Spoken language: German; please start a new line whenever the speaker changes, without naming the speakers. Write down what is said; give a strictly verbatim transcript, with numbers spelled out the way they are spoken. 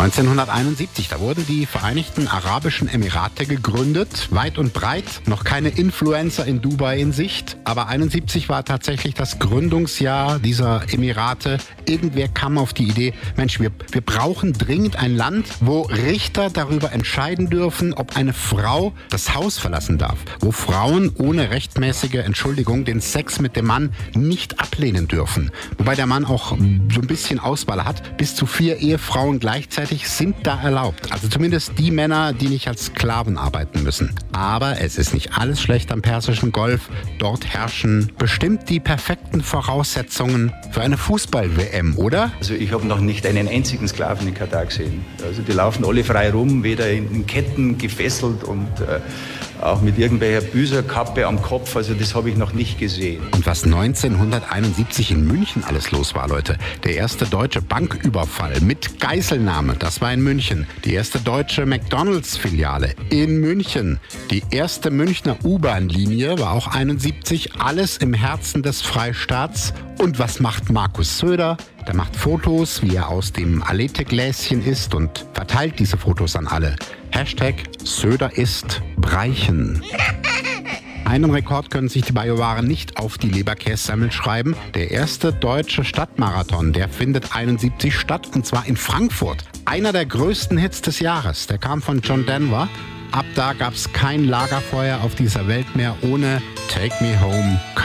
neunzehnhunderteinundsiebzig, da wurden die Vereinigten Arabischen Emirate gegründet. Weit und breit, noch keine Influencer in Dubai in Sicht. Aber einundsiebzig war tatsächlich das Gründungsjahr dieser Emirate. Irgendwer kam auf die Idee, Mensch, wir, wir brauchen dringend ein Land, wo Richter darüber entscheiden dürfen, ob eine Frau das Haus verlassen darf. Wo Frauen ohne rechtmäßige Entschuldigung den Sex mit dem Mann nicht ablehnen dürfen. Wobei der Mann auch so ein bisschen Auswahl hat. Bis zu vier Ehefrauen gleichzeitig sind da erlaubt. Also zumindest die Männer, die nicht als Sklaven arbeiten müssen. Aber es ist nicht alles schlecht am Persischen Golf. Dort herrschen bestimmt die perfekten Voraussetzungen für eine Fußball-W M, oder?
Also ich habe noch nicht einen einzigen Sklaven in Katar gesehen. Also die laufen alle frei rum, weder in Ketten gefesselt und äh, auch mit irgendwelcher Büßerkappe am Kopf. Also das habe ich noch nicht gesehen.
Und was neunzehnhunderteinundsiebzig in München alles los war, Leute. Der erste deutsche Banküberfall mit Geiselnahme, das war in München. Die erste deutsche McDonalds-Filiale in München. Die erste Münchner U-Bahn-Linie war auch einundsiebzig. Alles im Herzen des Freistaats. Und was macht Markus Söder? Der macht Fotos, wie er aus dem Alete-Gläschen isst und verteilt diese Fotos an alle. Hashtag Söder isst Breichen. Einen Rekord können sich die Bajuwaren nicht auf die Leberkässemmel schreiben. Der erste deutsche Stadtmarathon, der findet einundsiebzig statt, und zwar in Frankfurt. Einer der größten Hits des Jahres, der kam von John Denver. Ab da gab es kein Lagerfeuer auf dieser Welt mehr ohne Take Me Home.